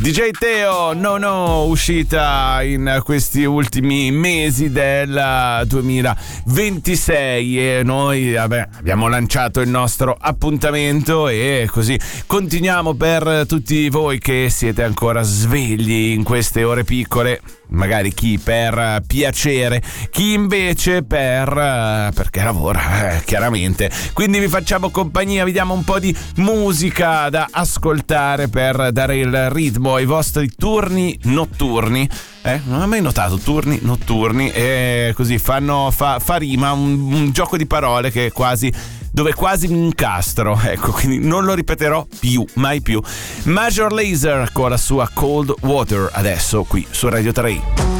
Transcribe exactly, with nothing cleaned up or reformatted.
D J Teo, no no, uscita in questi ultimi mesi del duemilaventisei e noi vabbè, abbiamo lanciato il nostro appuntamento e così continuiamo per tutti voi che siete ancora svegli in queste ore piccole. Magari chi per piacere, chi invece per perché lavora, eh, chiaramente. Quindi vi facciamo compagnia, vi diamo un po' di musica da ascoltare per dare il ritmo ai vostri turni notturni. Eh, non ho mai notato turni notturni e così fanno fa, fa rima, un, un gioco di parole che quasi dove quasi mi incastro, ecco, quindi non lo ripeterò più, mai più. Major Lazer con la sua Cold Water, adesso qui su Radio tre.